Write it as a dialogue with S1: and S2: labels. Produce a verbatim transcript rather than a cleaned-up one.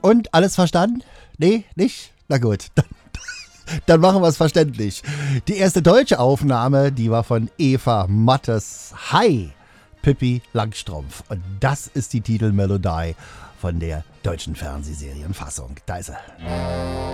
S1: Und alles verstanden? Nee, nicht? Na gut, dann, dann machen wir es verständlich. Die erste deutsche Aufnahme, die war von Eva Mattes. Hi, Pippi Langstrumpf. Und das ist die Titelmelodie von der deutschen Fernsehserienfassung. Da ist er.